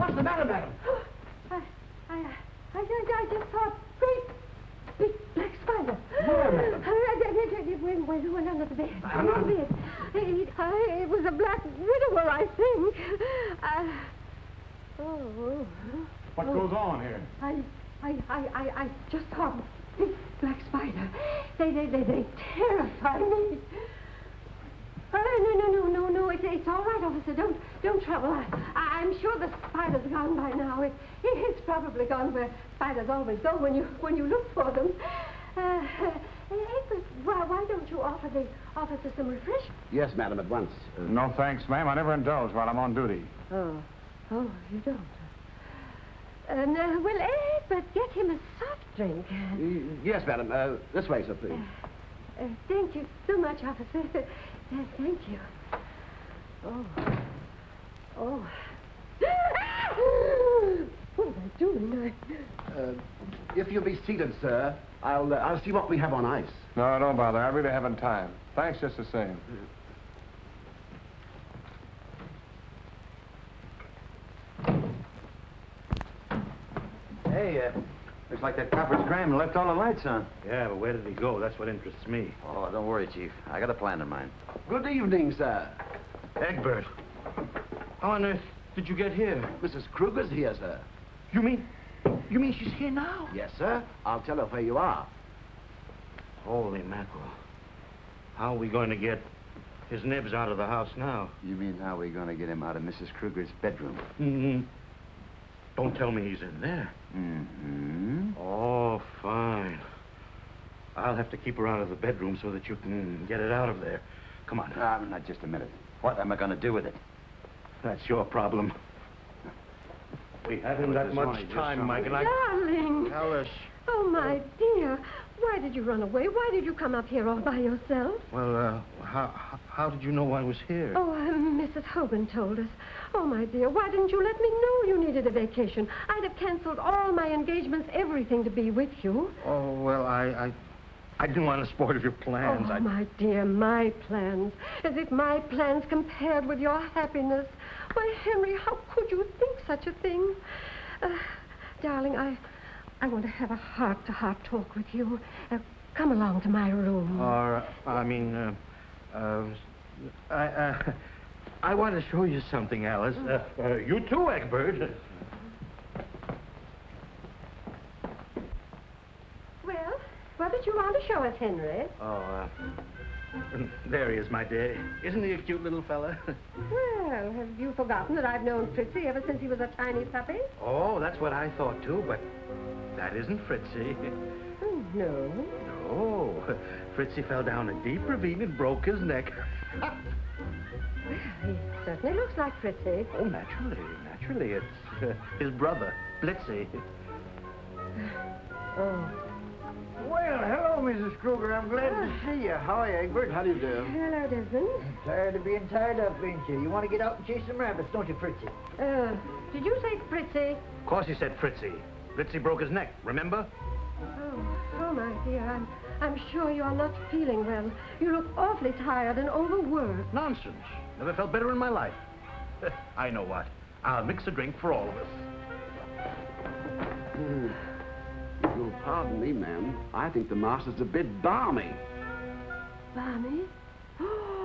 What's the matter, madam? I just saw a great big black spider. Where, madam? It went under the bed. Under the bed. It was a black widower, I think. What goes on here? I just saw a big black spider. They terrify me. No, it's all right, officer. Don't trouble. I'm sure the spider's gone by now. It's probably gone where spiders always go when you look for them. Why don't you offer the officer some refreshment? Yes, madam, at once. No, thanks, ma'am. I never indulge while I'm on duty. Oh, you don't. Well, Egbert, get him a soft drink. Yes, madam. This way, sir, please. Thank you so much, officer. Thank you. Oh. What am I doing? If you'll be seated, sir, I'll see what we have on ice. No, don't bother. I really haven't time. Thanks just the same. Hey, looks like that copper's crammed and left all the lights on. Yeah, but where did he go? That's what interests me. Oh, don't worry, Chief. I got a plan in mind. Good evening, sir. Egbert, how on earth did you get here? Mrs. Kruger's here, sir. You mean she's here now? Yes, sir. I'll tell her where you are. Holy mackerel. How are we going to get his nibs out of the house now? You mean how are we going to get him out of Mrs. Kruger's bedroom? Mm-hmm. Don't tell me he's in there. Mm-hmm. Oh, fine. I'll have to keep her out of the bedroom so that you can get it out of there. Come on. Not just a minute. What am I going to do with it? That's your problem. We haven't that much time, Mike, and Darling. Tell us. Oh, my dear. Why did you run away? Why did you come up here all by yourself? Well, how did you know I was here? Oh, Mrs. Hogan told us. Oh, my dear, why didn't you let me know you needed a vacation? I'd have canceled all my engagements, everything to be with you. Oh, well, I didn't want to spoil your plans. Oh, my dear, my plans. As if my plans compared with your happiness. Why, Henry, how could you think such a thing? Darling, I want to have a heart-to-heart talk with you. Come along to my room. I want to show you something, Alice. You too, Egbert. Well, what did you want to show us, Henry? Oh, there he is, my dear. Isn't he a cute little fella? Well, have you forgotten that I've known Fritzy ever since he was a tiny puppy? Oh, that's what I thought, too, but that isn't Fritzy. Oh, no. No. Fritzy fell down a deep ravine and broke his neck. Well, he certainly looks like Fritzy. Oh, naturally. It's his brother, Blitzy. Oh. Well, hello, Mrs. Kruger. I'm glad to see you. How are you, Egbert? How do you do? Hello, Desmond. Tired of being tied up, ain't you? You want to get out and chase some rabbits, don't you, Fritzy? Did you say Fritzy? Of course he said Fritzy. Blitzy broke his neck, remember? Oh, my dear, I'm sure you're not feeling well. You look awfully tired and overworked. Nonsense. Never felt better in my life. I know what. I'll mix a drink for all of us. If you'll pardon me, ma'am, I think the master's a bit balmy. Balmy?